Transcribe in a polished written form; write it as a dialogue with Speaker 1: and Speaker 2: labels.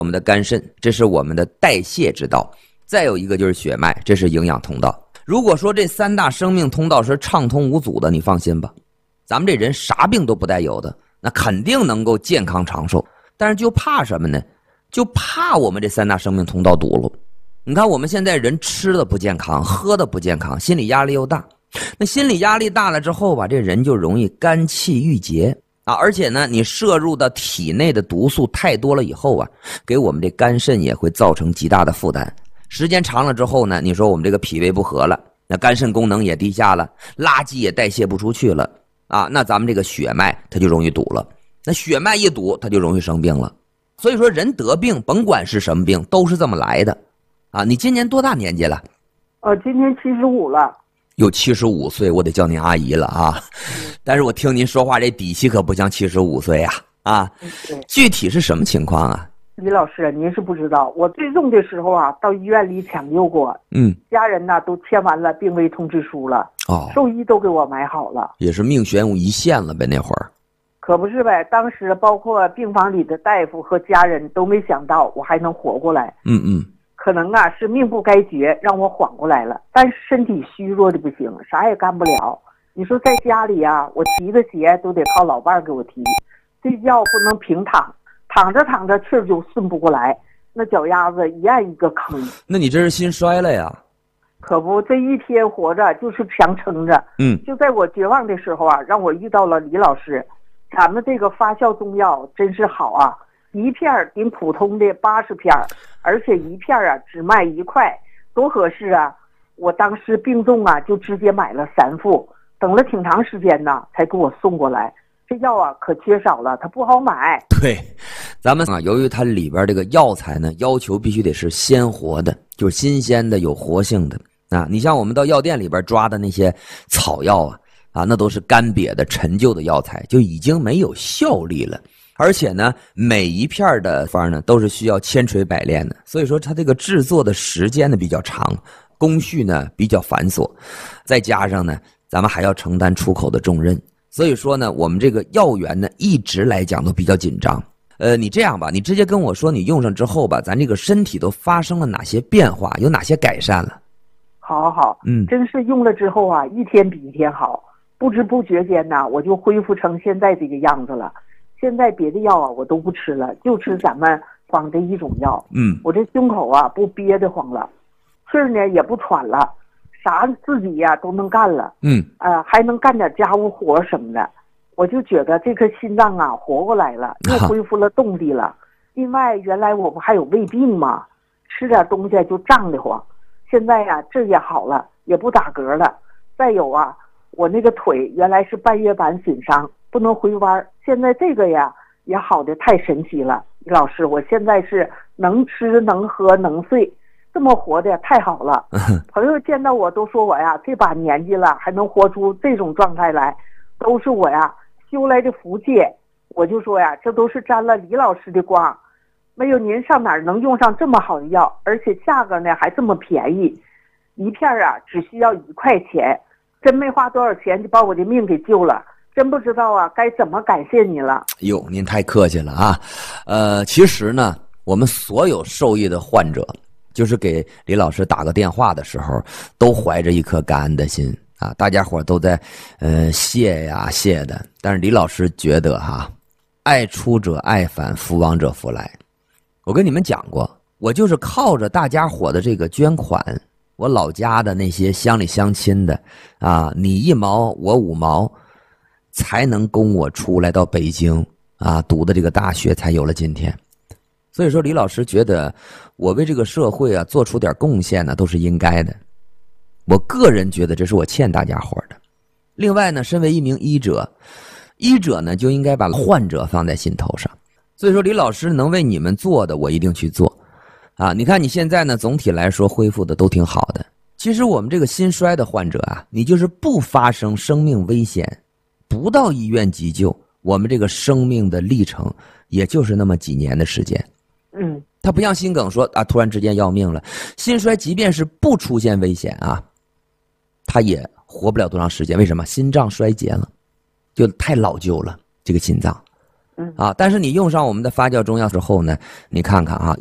Speaker 1: 我们的肝肾，这是我们的代谢之道，再有一个就是血脉，这是营养通道。如果说这三大生命通道是畅通无阻的，你放心吧，咱们这人啥病都不带有的，那肯定能够健康长寿。但是就怕什么呢？就怕我们这三大生命通道堵了。你看我们现在人吃的不健康，喝的不健康，心理压力又大。那心理压力大了之后吧，这人就容易肝气郁结啊，而且呢，你摄入到体内的毒素太多了以后啊，给我们这肝肾也会造成极大的负担。时间长了之后呢，你说我们这个脾胃不和了，那肝肾功能也低下了，垃圾也代谢不出去了啊，那咱们这个血脉它就容易堵了。那血脉一堵，它就容易生病了。所以说人得病，甭管是什么病，都是这么来的啊。你今年多大年纪了？
Speaker 2: 今年75了。
Speaker 1: 有75岁，我得叫您阿姨了啊。但是我听您说话这底气可不像75岁啊。具体是什么情况啊？
Speaker 2: 李老师，您是不知道，我最重的时候啊，到医院里抢救过，家人呢都签完了病危通知书了，兽医都给我买好了，
Speaker 1: 也是命悬一线了呗，那会儿。
Speaker 2: 可不是呗，当时包括病房里的大夫和家人都没想到我还能活过来。可能啊是命不该绝，让我缓过来了，但是身体虚弱的不行，啥也干不了。你说在家里啊，我提个鞋都得靠老伴儿给我提，睡觉不能平躺，躺着躺着气儿就顺不过来，那脚丫子一按一个坑。
Speaker 1: 那你这是心衰了呀？
Speaker 2: 可不，这一天活着就是强撑着。就在我绝望的时候啊，让我遇到了李老师。咱们这个发酵中药真是好啊，一片顶普通的80片，而且一片啊只卖1块，多合适啊！我当时病重啊，就直接买了3副，等了挺长时间呢，才给我送过来。这药啊可缺少了，它不好买。
Speaker 1: 对，咱们啊，由于它里边这个药材呢，要求必须得是鲜活的，就是新鲜的、有活性的啊。你像我们到药店里边抓的那些草药啊，那都是干瘪的陈旧的药材，就已经没有效力了。而且呢，每一片的方呢都是需要千锤百炼的，所以说它这个制作的时间呢比较长，工序呢比较繁琐，再加上呢咱们还要承担出口的重任，所以说呢我们这个药源呢一直来讲都比较紧张。你这样吧，你直接跟我说你用上之后吧，咱这个身体都发生了哪些变化，有哪些改善了？
Speaker 2: 好，真是用了之后啊，一天比一天好。不知不觉间呢，我就恢复成现在这个样子了。现在别的药啊我都不吃了，就吃咱们方的一种药。我这胸口啊不憋得慌了，气儿呢也不喘了，啥自己呀都能干了。还能干点家务活什么的。我就觉得这颗心脏啊活过来了，又恢复了动力了。另外原来我不还有胃病吗？吃点东西就胀得慌，现在呀这也好了，也不打嗝了。再有啊，我那个腿原来是半月板损伤，不能回弯，现在这个呀也好的太神奇了。李老师，我现在是能吃能喝能睡，这么活的太好了。朋友见到我都说我呀这把年纪了还能活出这种状态来，都是我呀修来的福气。我就说呀，这都是沾了李老师的光，没有您上哪儿能用上这么好的药，而且价格呢还这么便宜，一片啊只需要1块钱，真没花多少钱就把我的命给救了，真不知道啊该怎么感谢你了。
Speaker 1: 哟，您太客气了啊。其实呢我们所有受益的患者，就是给李老师打个电话的时候都怀着一颗感恩的心啊，大家伙都在谢呀谢的。但是李老师觉得爱出者爱返，福往者福来。我跟你们讲过，我就是靠着大家伙的这个捐款，我老家的那些乡里乡亲的啊，你1毛我5毛，才能供我出来到北京啊，读的这个大学才有了今天。所以说李老师觉得我为这个社会啊做出点贡献呢都是应该的，我个人觉得这是我欠大家伙的。另外呢，身为一名医者呢就应该把患者放在心头上，所以说李老师能为你们做的我一定去做啊。你看你现在呢总体来说恢复的都挺好的，其实我们这个心衰的患者啊，你就是不发生生命危险，不到医院急救，我们这个生命的历程也就是那么几年的时间。他不像心梗说啊突然之间要命了，心衰即便是不出现危险啊，他也活不了多长时间。为什么？心脏衰竭了，就太老旧了这个心脏
Speaker 2: 嗯
Speaker 1: 啊，但是你用上我们的发酵中药之后呢，你看看啊。